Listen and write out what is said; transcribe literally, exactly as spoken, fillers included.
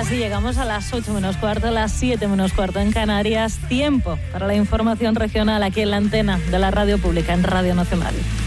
Así llegamos a las ocho menos cuarto, a las siete menos cuarto en Canarias. Tiempo para la información regional aquí en la antena de la Radio Pública, en Radio Nacional.